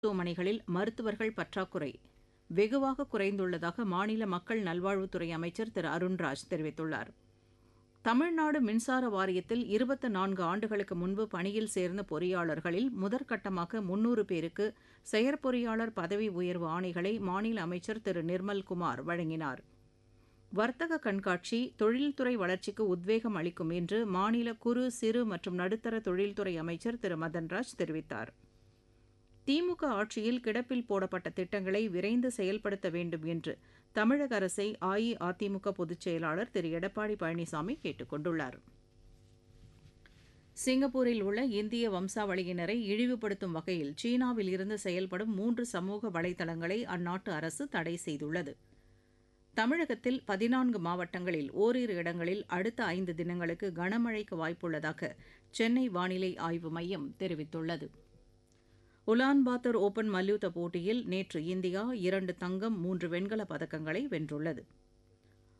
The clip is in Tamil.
மருத்துவமனைகளில் மருத்துவர்கள் பற்றாக்குறை வெகுவாக குறைந்துள்ளதாக மாநில மக்கள் நல்வாழ்வுத்துறை அமைச்சர் திரு அருண்ராஜ் தெரிவித்துள்ளார். தமிழ்நாடு மின்சார வாரியத்தில் 24 ஆண்டுகளுக்கு முன்பு பணியில் சேர்ந்த பொறியாளர்களில் முதற்கட்டமாக 300 பேருக்கு செயற்பொறியாளர் பதவி உயர்வு ஆணைகளை மாநில அமைச்சர் திரு நிர்மல்குமார் வழங்கினார். வர்த்தக கண்காட்சி தொழில்துறை வளர்ச்சிக்கு உத்வேகம் அளிக்கும் என்று மாநில குறு சிறு மற்றும் நடுத்தர தொழில்துறை அமைச்சர் திரு மதன்ராஜ் தெரிவித்தார். திமுக ஆட்சியில் கிடப்பில் போடப்பட்ட திட்டங்களை விரைந்து செயல்படுத்த வேண்டும் என்று தமிழக அரசை அஇஅதிமுக பொதுச் செயலாளர் திரு எடப்பாடி பழனிசாமி கேட்டுக் கொண்டுள்ளார். சிங்கப்பூரில் உள்ள இந்திய வம்சாவளியினரை இழிவுபடுத்தும் வகையில் சீனாவில் இருந்து செயல்படும் 3 சமூக வலைதளங்களை அந்நாட்டு அரசு தடை செய்துள்ளது. தமிழகத்தில் 14 மாவட்டங்களில் ஓரிரு இடங்களில் அடுத்த 5 தினங்களுக்கு கனமழைக்கு வாய்ப்புள்ளதாக சென்னை வானிலை ஆய்வு மையம் தெரிவித்துள்ளது. உலான்பாத்தர் ஓபன் மல்யுத்த போட்டியில் நேற்று இந்தியா 2 தங்கம் 3 வெண்கலப் பதக்கங்களை வென்றுள்ளது.